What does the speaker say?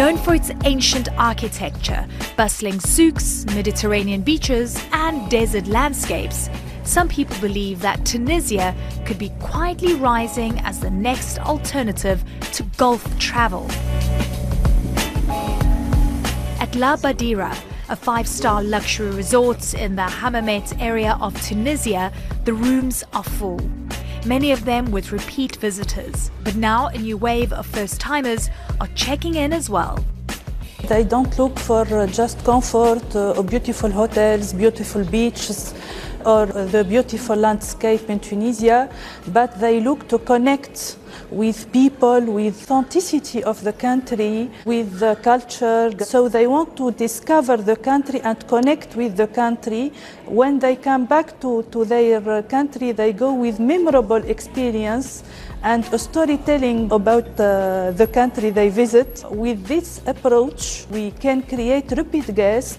Known for its ancient architecture, bustling souks, Mediterranean beaches and desert landscapes, some people believe that Tunisia could be quietly rising as the next alternative to Gulf travel. At La Badira, a five-star luxury resort in the Hammamet area of Tunisia, the rooms are full. Many of them with repeat visitors. But now a new wave of first-timers are checking in as well. They don't look for just comfort or beautiful hotels, beautiful beaches, or the beautiful landscape in Tunisia, but they look to connect with people, with authenticity of the country, with the culture. So they want to discover the country and connect with the country. When they come back to their country, they go with memorable experience and a storytelling about the country they visit. With this approach, we can create repeat guests